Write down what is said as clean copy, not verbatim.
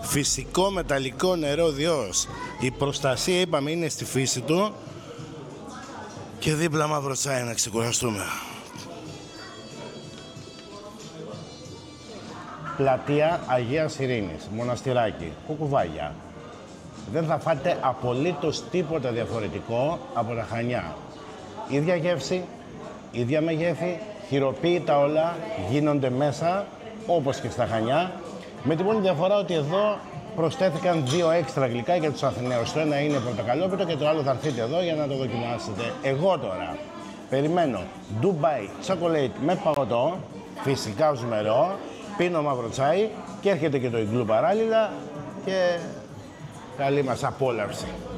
Φυσικό μεταλλικό νερό Διός. Η προστασία, είπαμε, είναι στη φύση του. Και δίπλα μαύρο τσάι να ξεκουραστούμε. Πλατεία Αγίας Ειρήνης, μοναστηράκι, κουκουβάγια. Δεν θα φάτε απολύτως τίποτα διαφορετικό από τα Χανιά. Ίδια γεύση, ίδια μεγέθη, χειροποίητα όλα, γίνονται μέσα, όπως και στα Χανιά. Με την μόνη διαφορά ότι εδώ προσθέθηκαν 2 έξτρα γλυκά για τους Αθηναίους. Το ένα είναι πορτοκαλόπιτο και το άλλο θα έρθετε εδώ για να το δοκιμάσετε. Εγώ τώρα περιμένω Dubai Chocolate με παγωτό, φυσικά ζουμερό, πίνω μαύρο τσάι και έρχεται και το Ιγκλού παράλληλα και καλή μας απόλαυση.